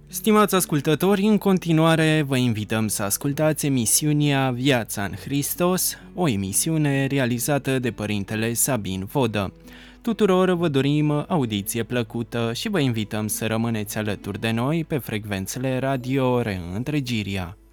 Stimați ascultători, în continuare vă invităm să ascultați emisiunea Viața în Hristos, o emisiune realizată de Părintele Sabin Vodă. Tuturor vă dorim audiție plăcută și vă invităm să rămâneți alături de noi pe frecvențele radio Reîntregirea.